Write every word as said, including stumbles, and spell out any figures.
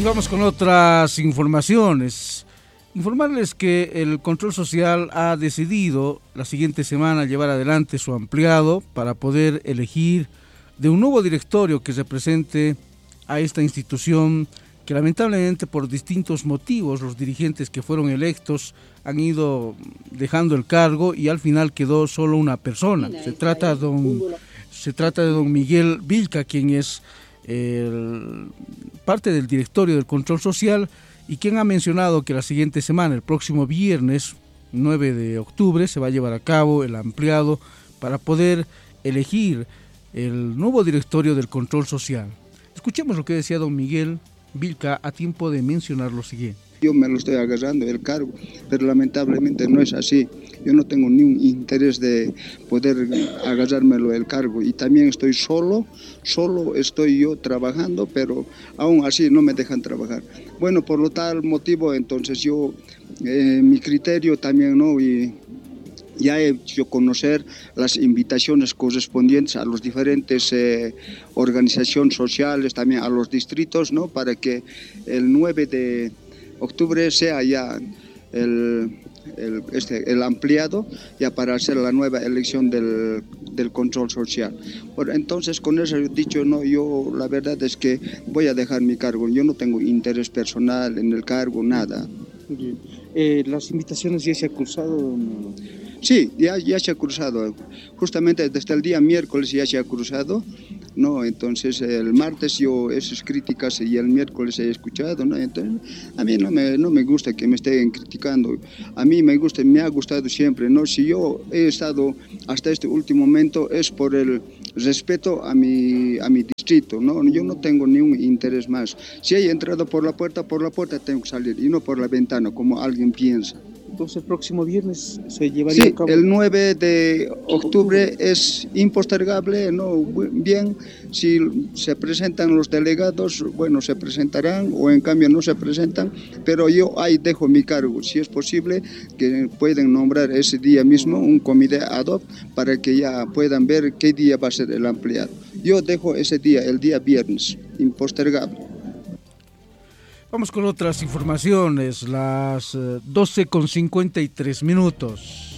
vamos con otras informaciones. Informarles que el Control Social ha decidido la siguiente semana llevar adelante su ampliado para poder elegir de un nuevo directorio que represente a esta institución que lamentablemente por distintos motivos los dirigentes que fueron electos han ido dejando el cargo y al final quedó solo una persona. Se trata de don, se trata de don Miguel Vilca, quien es el, parte del directorio del Control Social y quien ha mencionado que la siguiente semana, el próximo viernes nueve de octubre, se va a llevar a cabo el ampliado para poder elegir el nuevo directorio del Control Social. Escuchemos lo que decía don Miguel Vilca a tiempo de mencionar lo siguiente. Yo me lo estoy agarrando el cargo, pero lamentablemente no es así. Yo no tengo ni un interés de poder agarrármelo el cargo y también estoy solo, solo estoy yo trabajando, pero aún así no me dejan trabajar. Bueno, por lo tal motivo, entonces yo, eh, mi criterio también, ¿no? Y ya he hecho conocer las invitaciones correspondientes a las diferentes eh, organizaciones sociales, también a los distritos, ¿no? Para que el nueve de octubre sea ya el, el, este, el ampliado, ya para hacer la nueva elección del, del Control Social. Bueno, entonces, con eso dicho, no, yo la verdad es que voy a dejar mi cargo. Yo no tengo interés personal en el cargo, nada. Eh, ¿Las invitaciones ya se han cruzado? Sí, ya, ya se ha cruzado. Justamente desde el día miércoles ya se ha cruzado, ¿no? Entonces el martes yo esas críticas y el miércoles he escuchado, ¿no? Entonces a mí no me, no me gusta que me estén criticando. A mí me gusta, me ha gustado siempre, ¿no? Si yo he estado hasta este último momento es por el respeto a mi, a mi distrito, ¿no? Yo no tengo ni un interés más. Si he entrado por la puerta, por la puerta tengo que salir y no por la ventana, como alguien piensa. Entonces el próximo viernes se llevaría sí, a cabo. El nueve de octubre es impostergable, ¿no? Bien, si se presentan los delegados, bueno, se presentarán o en cambio no se presentan, pero yo ahí dejo mi cargo. Si es posible, que pueden nombrar ese día mismo un comité ad hoc para que ya puedan ver qué día va a ser el ampliado. Yo dejo ese día, el día viernes, impostergable. Vamos con otras informaciones, las doce con cincuenta y tres minutos.